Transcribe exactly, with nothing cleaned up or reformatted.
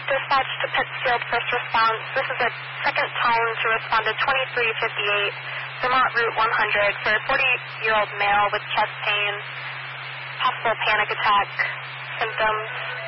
Dispatch to Pittsfield First Response. This is a second time to respond to twenty-three fifty-eight Vermont Route one hundred for a forty-year-old male with chest pain, possible panic attack symptoms.